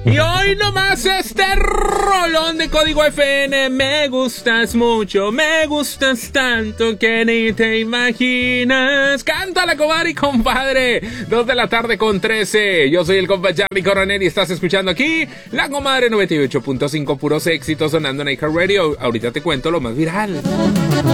Y hoy nomás este rolón de Código FM. Me gustas mucho, me gustas tanto que ni te imaginas. Canta la comadre y compadre. 2 de la tarde con 13. Yo soy el compa Charlie Coronel y estás escuchando aquí la comadre 98.5, puros éxitos sonando en iHeartRadio. Ahorita te cuento lo más viral.